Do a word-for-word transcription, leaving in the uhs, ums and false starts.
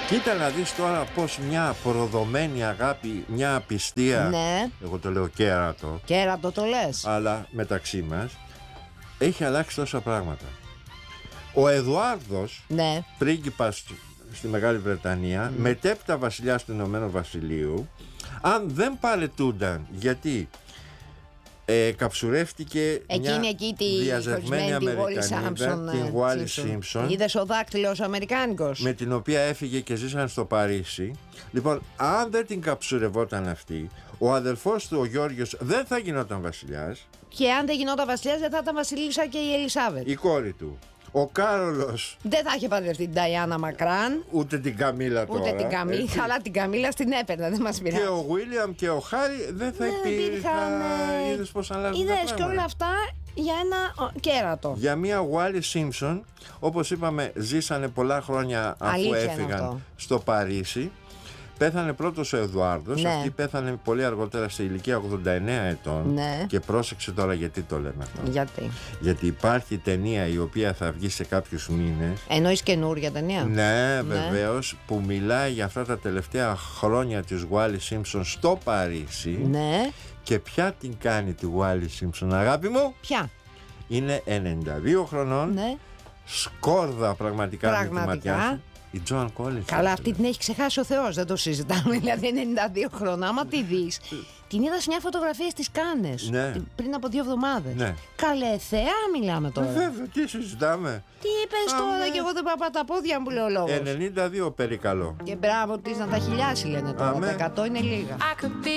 Κοίτα να δεις τώρα πως μια προδομένη αγάπη, μια απιστία, Ναι. εγώ το λέω κέρατο, Κέρατο το λες. αλλά μεταξύ μας, έχει αλλάξει τόσα πράγματα. Ο Εδουάρδος, Ναι. πρίγκιπας στη Μεγάλη Βρετανία, mm. μετέπειτα βασιλιάς του Ηνωμένου Βασιλείου, αν δεν παρετούνταν γιατί ε, καψουρεύτηκε Εκείνη μια εκεί τη διαζευμένη Αμερικανίδα, την Γουάλι Σίμψον, είδες ο δάκτυλος Αμερικάνικος, με την οποία έφυγε και ζήσαν στο Παρίσι. Λοιπόν, αν δεν την καψουρευόταν αυτή, ο αδελφός του ο Γιώργος δεν θα γινόταν βασιλιάς. και αν δεν γινόταν βασιλιάς δεν θα ήταν βασιλίσα και η Ελισάβετ. Η κόρη του, ο Κάρολος, Δεν θα είχε παντρευτεί την Νταϊάννα Μακράν, ούτε την Καμίλα τώρα, ούτε την Καμίλα, έτσι. αλλά την Καμίλα στην έπαιρνα, δεν μας πειράζει. Και ο Βίλιαμ και ο Χάρι δεν θα Δεν υπήρχαν. υπήρχαν, ε, Είδες πως αλλάζουν τα Είδες και πράγματα. όλα αυτά για ένα ο, κέρατο. Για μια Γουάλι Σίμψον, όπως είπαμε, ζήσανε πολλά χρόνια αφού Αλήθεια είναι έφυγαν αυτό. στο Παρίσι. Πέθανε πρώτος ο Εδουάρδος, Ναι. αυτή πέθανε πολύ αργότερα σε ηλικία ογδόντα εννέα ετών. Ναι. Και πρόσεξε τώρα γιατί το λέμε αυτό. Γιατί. Γιατί υπάρχει ταινία η οποία θα βγει σε κάποιους μήνες. Εννοείς καινούρια ταινία. Ναι, βεβαίως, που μιλάει για αυτά τα τελευταία χρόνια της Γουάλι Σίμψον στο Παρίσι. Ναι. Και ποια την κάνει τη Γουάλι Σίμψον, αγάπη μου? Ποια? Είναι ενενήντα δύο χρονών. Ναι. Σκόρδα πραγματικά, με τη Πραγματικά. ματιά σου. Η Τζοαν Κόλλινς. Καλά, αυτή την έχει ξεχάσει ο Θεός, δεν το συζητάμε. Δηλαδή ενενήντα δύο χρόνια, άμα τη δεις. Την είδα σε μια φωτογραφία στις Κάνες Ναι. πριν από δύο εβδομάδες. Ναι. Καλέ θεά μιλάμε τώρα. Βέβαια, τι συζητάμε. Τι είπες Α, τώρα, ναι. και εγώ δεν πάω τα πόδια μου, λέει ο λόγος. ενενήντα δύο περικαλώ. Και μπράβο της να τα χιλιάσει, λένε τώρα. Αμέ. Τα εκατό είναι λίγα.